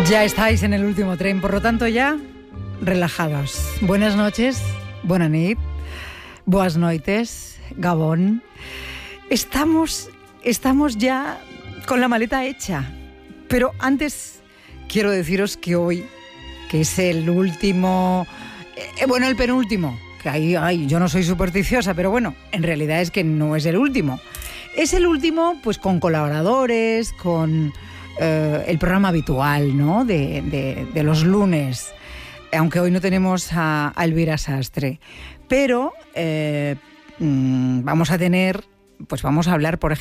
Ya estáis en el último tren, por lo tanto ya relajados. Buenas noches, buena nit, boas noites, Gabón. Estamos ya con la maleta hecha, pero antes quiero deciros que hoy, que es el último, el penúltimo, que ahí yo no soy supersticiosa, pero bueno, en realidad es que no es el último. Es el último, pues con colaboradores, con el programa habitual, ¿no? de los lunes, aunque hoy no tenemos a Elvira Sastre, pero vamos a hablar, por ejemplo,